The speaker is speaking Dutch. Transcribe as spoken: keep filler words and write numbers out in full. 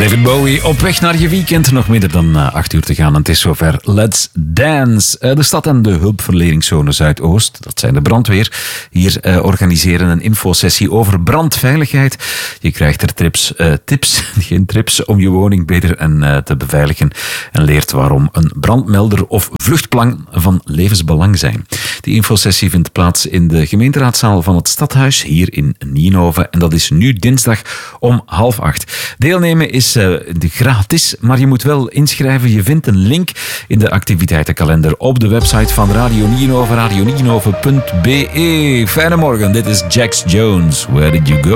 David Bowie op weg naar je weekend. Nog minder dan uh, acht uur te gaan en het is zover. Let's dance. Uh, de stad en de hulpverleningszone Zuidoost, dat zijn de brandweer, hier uh, organiseren een infosessie over brandveiligheid. Je krijgt er trips, uh, tips, geen trips, om je woning beter en, uh, te beveiligen en leert waarom een brandmelder of vluchtplan van levensbelang zijn. Die infosessie vindt plaats in de gemeenteraadzaal van het Stadhuis hier in Nienhoven en dat is nu dinsdag om half acht. Deelnemen is uh, gratis, maar je moet wel inschrijven. Je vindt een link in de activiteitenkalender op de website van Radio Nienhoven, radio nienhoven punt be. Fijne morgen, dit is Jax Jones. Where did you go?